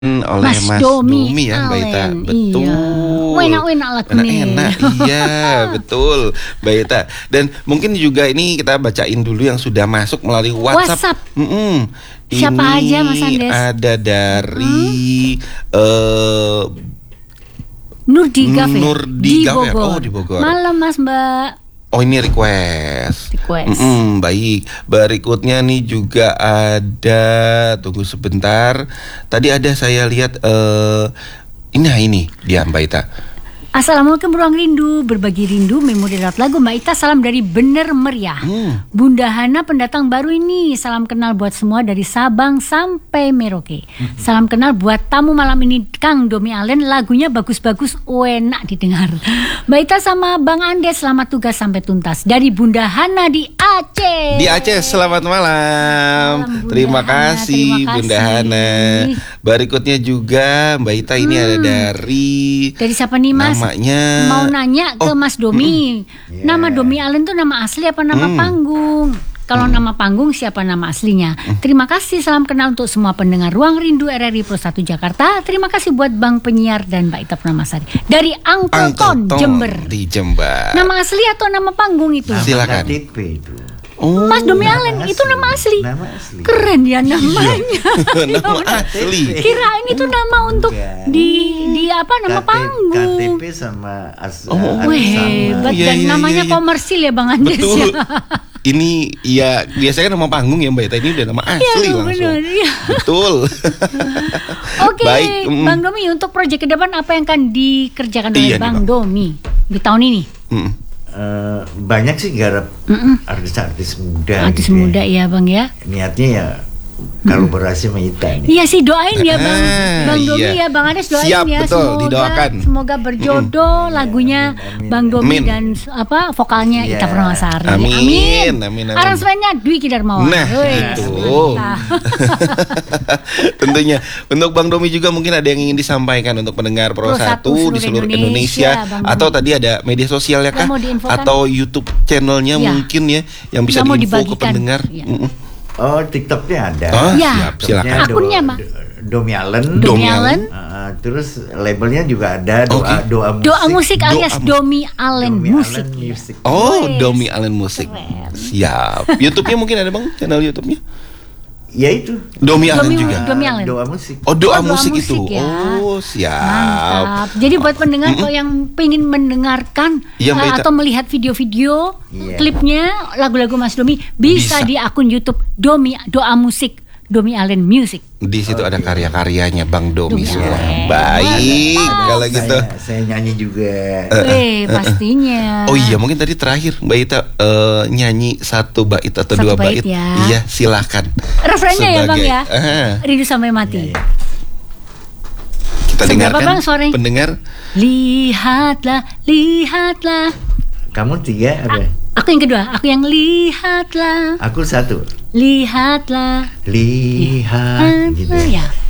oleh Mas Domi ya Mbak Ita. Betul. Enak-enak lagunya. Enak, iya betul Mbak Ita. Dan mungkin juga ini kita bacain dulu yang sudah masuk melalui WhatsApp. Siapa ini aja Mas Andes? Ada dari Nurdi Gafer di Bogor. Bogor. Oh, di Bogor. Malam Mas Mbak. Oh, ini request. Baik. Berikutnya nih juga ada, tunggu sebentar. Tadi ada saya lihat ini dia Mbak Ita. Assalamualaikum Ruang Rindu, berbagi rindu memori lewat lagu Mbak Ita. Salam dari Bener Meriah. Bunda Hana pendatang baru ini. Salam kenal buat semua dari Sabang sampai Merauke. Salam kenal buat tamu malam ini Kang Domi Allen. Lagunya bagus-bagus, enak didengar. Mbak Ita sama Bang Andes selamat tugas sampai tuntas. Dari Bunda Hana di Aceh. Di Aceh, selamat malam. Terima kasih Bunda Hana. Berikutnya juga Mbak Ita ini ada dari siapa nih Mas? Namanya mau nanya ke Mas Domi. Nama Domi Allen tuh nama asli apa nama panggung? Kalau nama panggung siapa nama aslinya? Terima kasih, salam kenal untuk semua pendengar Ruang Rindu RRI Pro 1 Jakarta. Terima kasih buat Bang Penyiar dan Mbak Ita Purnamasari dari Angkoton Jember. Di Jember. Nama asli atau nama panggung itu? Silakan. KTP itu. Mas Domi Allen itu nama asli. Nama asli. Keren ya namanya. Nama asli. Kirain itu nama untuk di apa nama panggung. KTP sama hebat dan namanya komersil ya Bang Andes. Betul. Ini ya biasanya nama panggung ya Mbak Ita, ini udah nama asli langsung. Benar, ya. Betul. Oke, Bang Domi, untuk proyek ke depan apa yang akan dikerjakan oleh Bang Domi di tahun ini? Banyak sih garap artis-artis muda. Artis muda ya Bang ya. Niatnya ya kolaborasi sama Ita. Iya sih, doain ya Bang Domi ya, Bang Andes doain. Siap, ya. Betul, didoakan. Semoga berjodoh lagunya Bang Domi dan vokalnya Ita Purnamasari. Amin. Aransemennya Dwi Kidarmawan. Nah, itu. Tentunya untuk Bang Domi juga mungkin ada yang ingin disampaikan untuk pendengar Pro 1 di seluruh Indonesia atau tadi ada media sosial ya kah? Atau YouTube channelnya mungkin ya yang bisa diinfo ke pendengar. Oh, TikToknya ada. Siap, silakan. Akunnya Mbak Domi Allen. Terus labelnya juga ada doa musik alias Domi Allen Musik. Domi Allen Musik. Siap. YouTube-nya mungkin ada Bang, channel YouTube-nya? Ya itu. Domi Allen juga. Domi Allen. Doa musik. Doa musik itu. Ya. Siap. Mantap. Jadi buat pendengar yang pengen mendengarkan atau melihat video-video klipnya lagu-lagu Mas Domi bisa di akun YouTube Doa Musik Domi Allen Music. Di situ ada karya-karyanya Bang Domi semua. Baik, kalau gitu. Saya nyanyi juga. Pastinya. Oh iya, mungkin tadi terakhir Mbak Ita nyanyi satu bait atau dua bait. Iya, silahkan. Refrennya ya Bang ya. Rindu sampai mati. Kita dengarkan pendengar. Lihatlah. Kamu 3 apa? Aku yang kedua, aku yang lihatlah. Aku 1. Lihatlah. Lihat gitu. Ya.